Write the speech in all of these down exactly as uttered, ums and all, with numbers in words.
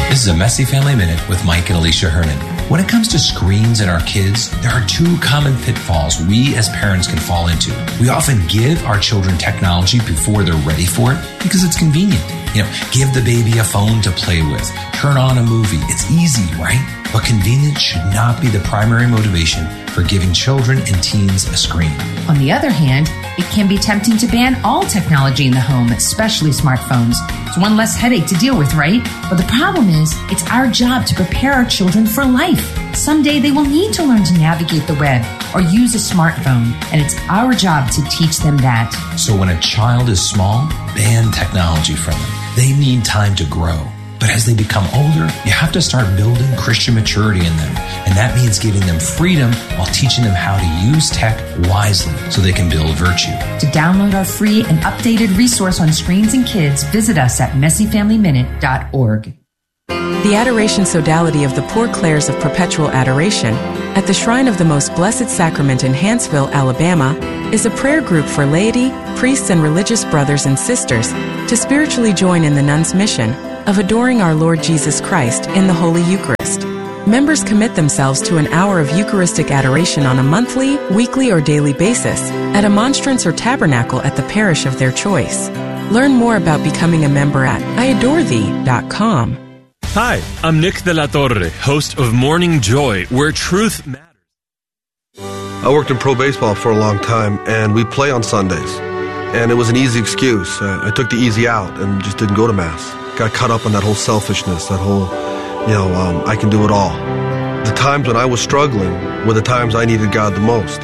This is a Messy Family Minute with Mike and Alicia Hernan. When it comes to screens and our kids, there are two common pitfalls we as parents can fall into. We often give our children technology before they're ready for it because it's convenient. You know, give the baby a phone to play with, turn on a movie. It's easy, right? But convenience should not be the primary motivation for giving children and teens a screen. On the other hand, it can be tempting to ban all technology in the home, especially smartphones. It's one less headache to deal with, right? But the problem is, it's our job to prepare our children for life. Someday they will need to learn to navigate the web or use a smartphone, and it's our job to teach them that. So when a child is small, ban technology from them. They need time to grow. But as they become older, you have to start building Christian maturity in them. And that means giving them freedom while teaching them how to use tech wisely so they can build virtue. To download our free and updated resource on screens and kids, visit us at messy family minute dot org. The Adoration Sodality of the Poor Clares of Perpetual Adoration at the Shrine of the Most Blessed Sacrament in Hanceville, Alabama, is a prayer group for laity, priests, and religious brothers and sisters to spiritually join in the nuns' mission of adoring our Lord Jesus Christ in the Holy Eucharist. Members commit themselves to an hour of Eucharistic adoration on a monthly, weekly, or daily basis at a monstrance or tabernacle at the parish of their choice. Learn more about becoming a member at I adore thee dot com. Hi, I'm Nick De La Torre, host of Morning Joy, where truth matters. I worked in pro baseball for a long time, and we play on Sundays. And it was an easy excuse. Uh, I took the easy out and just didn't go to Mass. Got caught up on that whole selfishness, that whole, you know, um, I can do it all. The times when I was struggling were the times I needed God the most.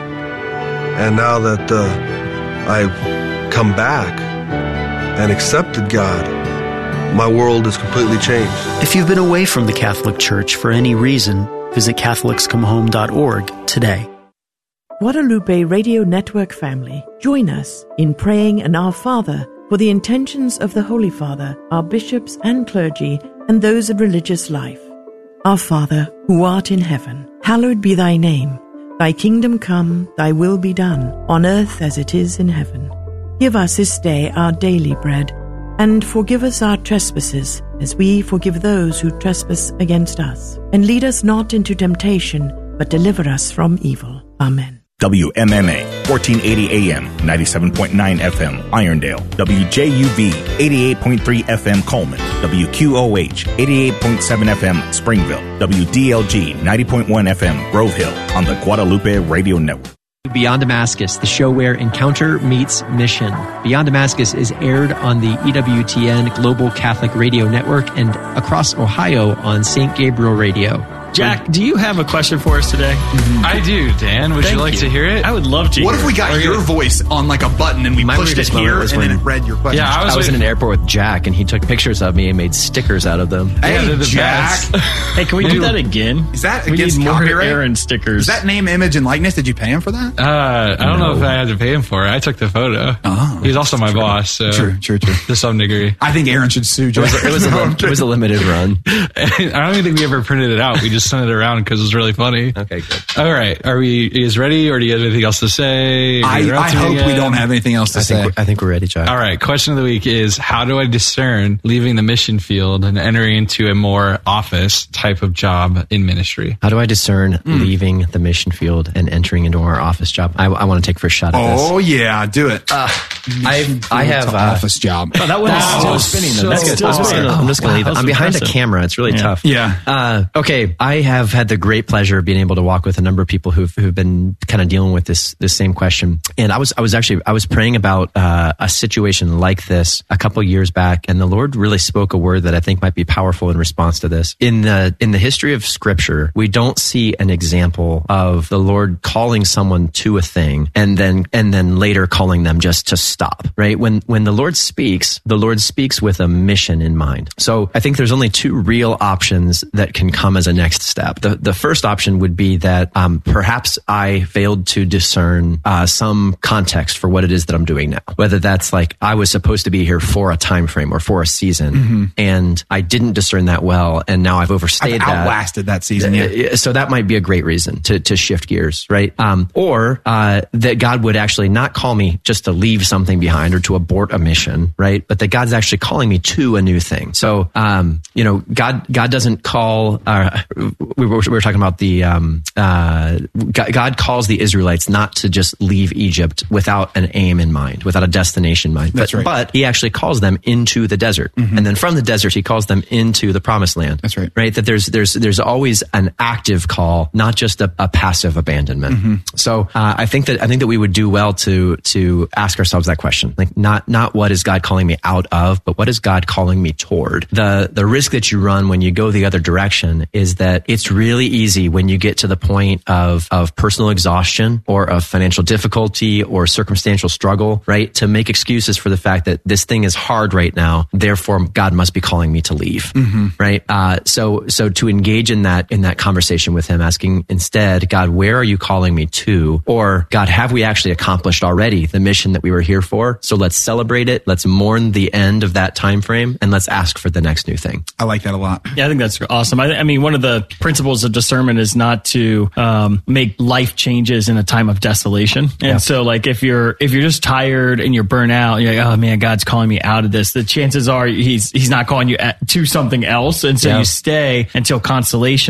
And now that uh, I've come back and accepted God, my world is completely changed. If you've been away from the Catholic Church for any reason, visit Catholics Come Home dot org today. Guadalupe Radio Network family, join us in praying an Our Father for the intentions of the Holy Father, our bishops and clergy, and those of religious life. Our Father, who art in heaven, hallowed be thy name. Thy kingdom come, thy will be done, on earth as it is in heaven. Give us this day our daily bread, and forgive us our trespasses, as we forgive those who trespass against us. And lead us not into temptation, but deliver us from evil. Amen. W M M A, fourteen eighty A M, ninety-seven point nine F M, Irondale. W J U V, eighty-eight point three F M, Coleman. W Q O H, eighty-eight point seven F M, Springville. W D L G, ninety point one F M, Grove Hill, on the Guadalupe Radio Network. Beyond Damascus, the show where encounter meets mission. Beyond Damascus is aired on the E W T N Global Catholic Radio Network and across Ohio on Saint Gabriel Radio. Jack, do you have a question for us today? Mm-hmm. I do, Dan. Would Thank you like you. to hear it? I would love to What hear if we got it. your voice on like a button and we My pushed it here and when, then it read your question? Yeah, I was, I was in an airport with Jack and he took pictures of me and made stickers out of them. Hey, yeah, the Jack. Hey, can we do that again? Is that we against need more copyright? Aaron stickers. Is that name, image, and likeness? Did you pay him for that? Uh, I don't No. know if I had to pay him for it. I took the photo. Oh, He's also my true. boss. So True, true, true. To some degree. I think Aaron should sue It Jack. was, a, it, was a, it was a limited run. I don't even think we ever printed it out. We just sent it around because it was really funny. Okay, good. All right. Are we you guys ready, or do you have anything else to say? I, I hope we don't have anything else to I say. think, I think we're ready, Jack. All right. Question of the week is, how do I discern leaving the mission field and entering into a more office type of job in ministry? How do I discern Mm. leaving the mission field and entering into our office job? I, I want to take first shot at this. Oh, yeah. Do it. Uh, I I have It's an uh, office job. Oh, that one is still spinning. so That's good. I'm just gonna, I'm just gonna leave it. I'm behind impressive. a camera. It's really Yeah. tough. Yeah. Uh, okay. I have had the great pleasure of being able to walk with a number of people who've who've been kind of dealing with this this same question. And I was I was actually I was praying about uh, a situation like this a couple years back, and the Lord really spoke a word that I think might be powerful in response to this. In the in the history of Scripture, we don't see an example of the Lord calling someone to a thing and then and then later calling them just to stop. Right? When when the Lord speaks, the Lord speaks with a mission in mind. So I think there's only two real options that can come as a next step. The the first option would be that um, perhaps I failed to discern uh, some context for what it is that I'm doing now. Whether that's like I was supposed to be here for a time frame or for a season, mm-hmm. and I didn't discern that well, and now I've overstayed I've that. outlasted that season. Yeah. So that might be a great reason to to shift gears, right? Um, or uh, that God would actually not call me just to leave something behind or to abort a mission, right? But that God's actually calling me to a new thing. So, um, you know, God God doesn't call. Uh, we, were, we were talking about the um, uh, God, God calls the Israelites not to just leave Egypt without an aim in mind, without a destination in mind. That's but, right. But He actually calls them into the desert, mm-hmm. and then from the desert He calls them into the promised land. That's right. Right. That there's there's there's always an active call, not just a, a passive abandonment. Mm-hmm. So uh, I think that I think that we would do well to to ask ourselves that question, like not not what is God calling me out of, but what is God calling me toward? The the risk that you run when you go the other direction is that it's really easy when you get to the point of of personal exhaustion or of financial difficulty or circumstantial struggle, right, to make excuses for the fact that this thing is hard right now, therefore God must be calling me to leave, mm-hmm. right? Uh, so so to engage in that in that conversation with Him, asking instead, God, where are you calling me to? Or God, have we actually accomplished already the mission that we were here for? So let's celebrate it. Let's mourn the end of that time frame, and let's ask for the next new thing. I like that a lot. Yeah, I think that's awesome. I, I mean, one of the principles of discernment is not to um, make life changes in a time of desolation. And yeah. so, like, if you're if you're just tired and you're burnt out, you're like, oh man, God's calling me out of this. The chances are He's He's not calling you at, to something else, and so yeah. you stay until consolation